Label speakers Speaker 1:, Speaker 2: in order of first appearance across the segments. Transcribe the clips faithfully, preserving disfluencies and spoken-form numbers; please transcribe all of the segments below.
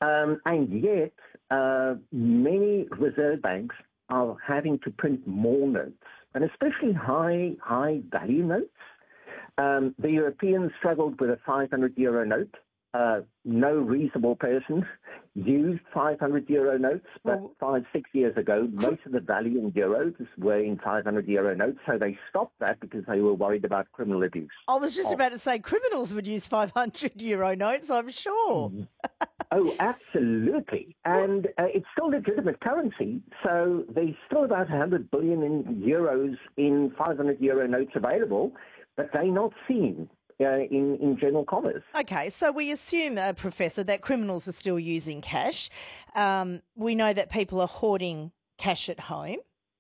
Speaker 1: Um, and yet, uh, many reserve banks are having to print more notes, and especially high, high value notes. Um, the Europeans struggled with a five hundred euro note. Uh, no reasonable person used five hundred euro notes, but well, five, six years ago, most of the value in euros were in five hundred euro notes, so they stopped that because they were worried about criminal abuse.
Speaker 2: I was just
Speaker 1: oh.
Speaker 2: about to say criminals would use five hundred euro notes, I'm sure.
Speaker 1: Oh, absolutely. And uh, it's still legitimate currency, so there's still about one hundred billion in euros in five hundred euro notes available, but they're not seen uh, in, in general commerce.
Speaker 2: Okay, so we assume, uh, Professor, that criminals are still using cash. Um, we know that people are hoarding cash at home.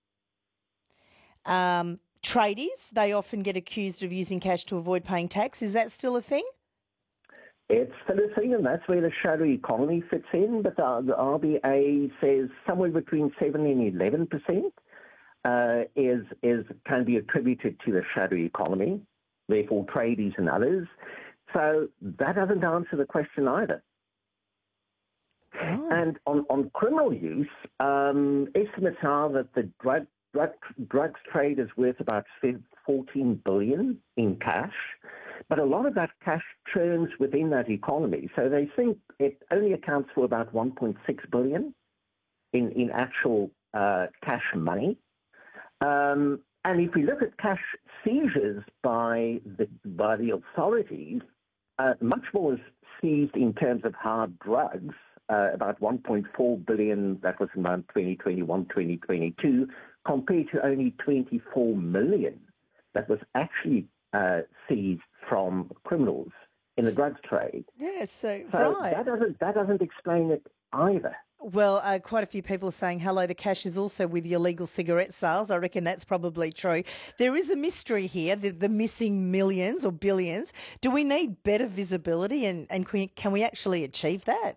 Speaker 2: Um, tradies, they often get accused of using cash to avoid paying tax. Is that still a thing?
Speaker 1: It's still a thing, and that's where the shadow economy fits in. But the, the R B A says somewhere between seven and eleven percent uh, is is can be attributed to the shadow economy. Therefore, tradies and others. So that doesn't answer the question either.
Speaker 2: Oh.
Speaker 1: And on, on criminal use, um, estimates are that the drug, drug drugs trade is worth about fourteen billion in cash. But a lot of that cash churns within that economy. So they think it only accounts for about one point six billion in, in actual uh, cash money. Um, and if we look at cash seizures by the, by the authorities, uh, much more is seized in terms of hard drugs, uh, about one point four billion, that was around twenty twenty-one, twenty twenty-two, compared to only twenty-four million that was actually uh, seized from criminals in the drugs trade.
Speaker 2: Yeah, so,
Speaker 1: so
Speaker 2: right.
Speaker 1: that doesn't that doesn't explain it either.
Speaker 2: Well, uh, quite a few people are saying, hello, the cash is also with the illegal cigarette sales. I reckon that's probably true. There is a mystery here, the, the missing millions or billions. Do we need better visibility, and, and can, we, can we actually achieve that?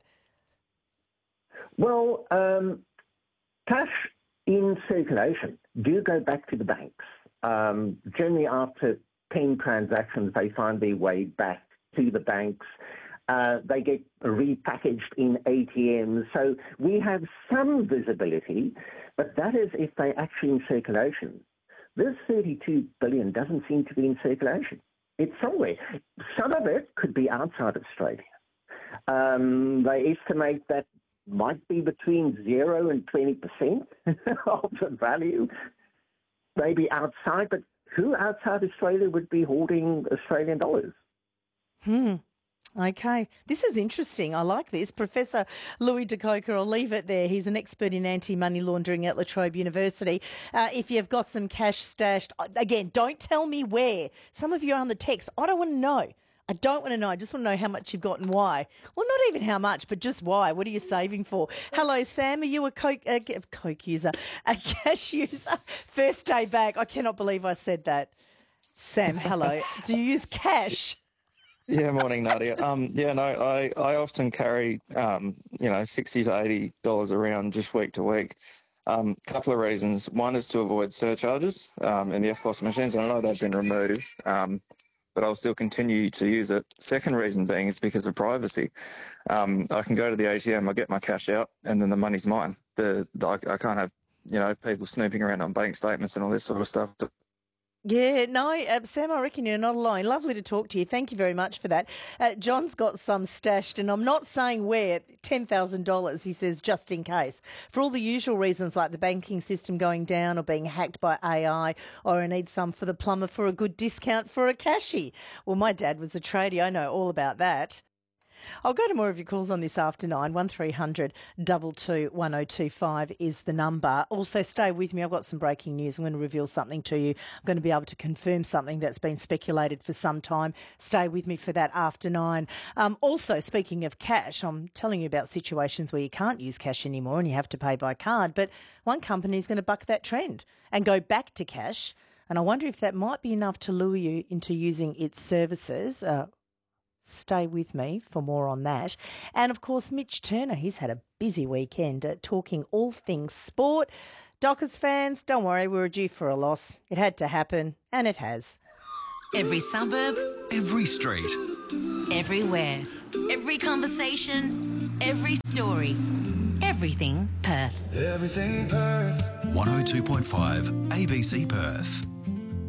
Speaker 1: Well, um, cash in circulation do go back to the banks. Um, generally after ten transactions, they find their way back to the banks. Uh, they get repackaged in A T Ms. So we have some visibility, but that is if they're actually in circulation. This thirty-two billion doesn't seem to be in circulation. It's somewhere. Some of it could be outside Australia. Um, they estimate that might be between zero and twenty percent of the value, maybe outside, but who outside Australia would be hoarding Australian dollars?
Speaker 2: Hmm. Okay. This is interesting. I like this. Professor Louis De Coker, I'll leave it there. He's an expert in anti-money laundering at La Trobe University. Uh, if you've got some cash stashed, again, don't tell me where. Some of you are on the text. I don't want to know. I don't want to know. I just want to know how much you've got and why. Well, not even how much, but just why. What are you saving for? Hello, Sam. Are you a Coke, uh, Coke user, a cash user? First day back. I cannot believe I said that. Sam, hello. Do you use cash?
Speaker 3: Yeah, morning, Nadia. Um, yeah, no, I, I often carry, um, you know, sixty to eighty dollars around just week to week. A um, couple of reasons. One is to avoid surcharges um, in the F L O S machines, and I know they've been removed, um, but I'll still continue to use it. Second reason being is because of privacy. Um, I can go to the A T M, I get my cash out, and then the money's mine. The, the I, I can't have, you know, people snooping around on bank statements and all this sort of stuff.
Speaker 2: Yeah, no, uh, Sam, I reckon you're not alone. Lovely to talk to you. Thank you very much for that. Uh, John's got some stashed, and I'm not saying where, ten thousand dollars, he says, just in case. For all the usual reasons like the banking system going down or being hacked by A I, or I need some for the plumber for a good discount for a cashy. Well, my dad was a tradie. I know all about that. I'll go to more of your calls on this after nine. one three hundred two two one oh two five is the number. Also, stay with me. I've got some breaking news. I'm going to reveal something to you. I'm going to be able to confirm something that's been speculated for some time. Stay with me for that after nine. Um, also, speaking of cash, I'm telling you about situations where you can't use cash anymore and you have to pay by card. But one company is going to buck that trend and go back to cash. And I wonder if that might be enough to lure you into using its services. Uh, Stay with me for more on that. And, of course, Mitch Turner, he's had a busy weekend uh, talking all things sport. Dockers fans, don't worry, we were due for a loss. It had to happen, and it has.
Speaker 4: Every suburb,
Speaker 5: every street,
Speaker 4: Everywhere. Every conversation. Every story. Everything Perth.
Speaker 5: Everything Perth.
Speaker 6: one oh two point five A B C Perth.